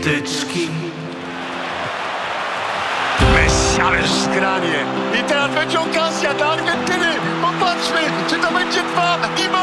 Tyczki. Ale szkranie. I teraz będzie okazja dla Argentyny. Popatrzmy, czy to będzie 2 i